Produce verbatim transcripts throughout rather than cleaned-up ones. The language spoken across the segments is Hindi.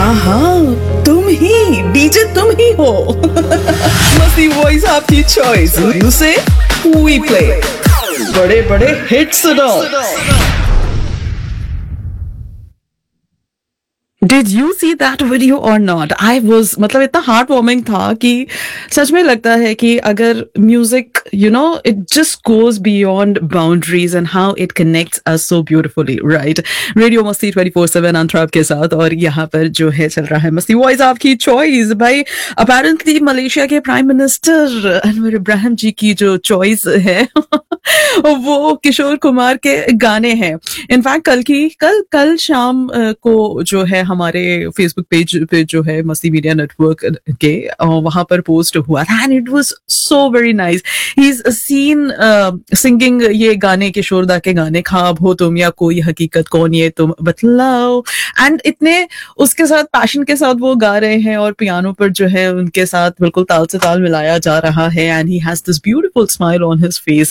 हाँ हाँ, तुम ही डीजे, तुम ही हो। मस्ती वॉइस आपकी चॉइस, उसे वी प्ले बड़े बड़े हिट्स सुनो। Did you see that video or not? I was मतलब इतना हार्ट वार्मिंग था कि सच में लगता है कि अगर music you know it just goes beyond boundaries and how it connects us so beautifully, right? Radio मस्ती ट्वेंटी फोर सेवन अंतराब के साथ, और यहाँ पर जो है चल रहा है मस्ती वॉइस आपकी चॉइस। भाई अपेरेंटली मलेशिया के प्राइम मिनिस्टर अनवर इब्राहिम जी की जो चॉइस है वो किशोर कुमार के गाने हैं। इनफैक्ट कल की कल कल शाम अ, को जो है हमारे फेसबुक पेज पे जो है मस्ती मीडिया नेटवर्क के वहां पर पोस्ट हुआ था and it was so very nice. He is seen singing ये गाने, किशोर दा के गाने, ख्वाब हो तुम या कोई हकीकत कौन ये तुम बतलाओ, एंड इतने उसके साथ पैशन के साथ वो गा रहे हैं और पियानो पर जो है उनके साथ बिल्कुल ताल से ताल मिलाया जा रहा है and he has this beautiful smile on his face.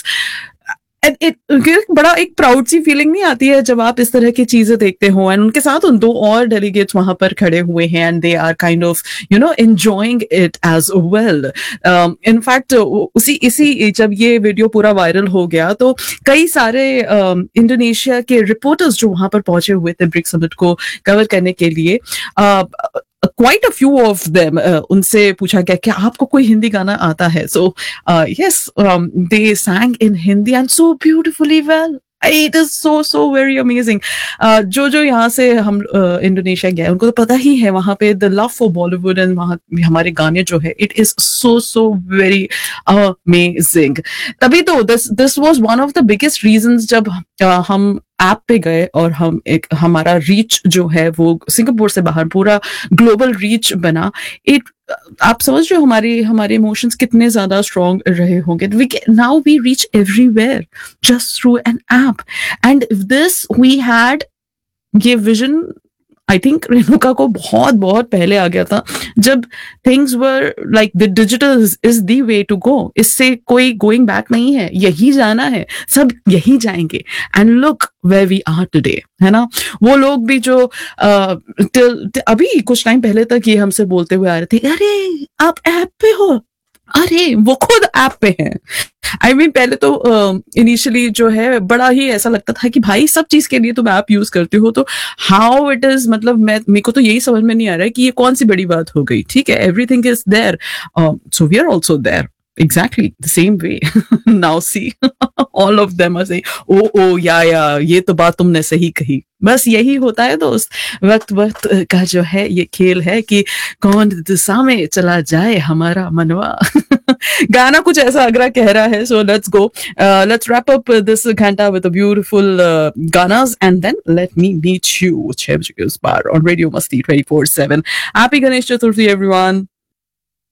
And it बड़ा एक प्राउड सी फीलिंग नहीं आती है जब आप इस तरह की चीजें देखते हो। एंड उनके साथ उन दो और डेलीगेट्स वहां पर खड़े हुए हैं and they are kind of you know enjoying it as well. In fact उसी इसी जब ये वीडियो पूरा वायरल हो गया तो कई सारे इंडोनेशिया uh, के रिपोर्टर्स जो वहां पर पहुंचे हुए थे ब्रिक्स समिट को कवर करने के लिए, uh, quite a few of them uh, उनसे पूछा गया कि आपको कोई हिंदी गाना आता है? So uh, yes, um, they sang in Hindi and so beautifully well. It is so so very amazing. uh, जो जो यहाँ से हम इंडोनेशिया uh, गए उनको तो पता ही है वहाँ पे the love for Bollywood and वहाँ हमारे गाने जो है it is so so very amazing. तभी तो this this was one of the biggest reasons जब uh, हम ऐप पे गए और हम एक हमारा रीच जो है वो सिंगापुर से बाहर पूरा ग्लोबल रीच बना। इट आप समझ रहे हो हमारी हमारे इमोशंस कितने ज्यादा स्ट्रॉन्ग रहे होंगे। We now we reach everywhere just through an app and this we had ये विजन आई थिंक रेणुका को बहुत बहुत पहले आ गया था जब things were like the digital is the way to go. इससे कोई गोइंग बैक नहीं है, यही जाना है, सब यही जाएंगे। And look where we are today, है ना? वो लोग भी जो uh, till, till, अभी कुछ टाइम पहले तक ये हमसे बोलते हुए आ रहे थे, अरे आप ऐप पे हो, अरे वो खुद ऐप पे हैं। आई I मीन mean, पहले तो इनिशियली uh, जो है बड़ा ही ऐसा लगता था कि भाई सब चीज के लिए तुम ऐप यूज करते हो तो हाउ इट इज, मतलब मैं मेरे को तो यही समझ में नहीं आ रहा है कि ये कौन सी बड़ी बात हो गई। ठीक है, everything is there, so we are also there exactly the same way. Now see all of them are saying oh oh yeah yeah ये तो बात तुमने सही कही। बस यही होता है दोस्त, वक्त वक्त का जो है ये खेल है कि कौन दिशा में चला जाए हमारा मनवा। गाना कुछ ऐसा अगरा कह रहा है। So let's go, let's wrap up this घंटा with a beautiful गानास and then let me meet you छह बजे के उस पार ऑन रेडियो मस्ती twenty four seven. Happy Ganesh Chaturthi everyone.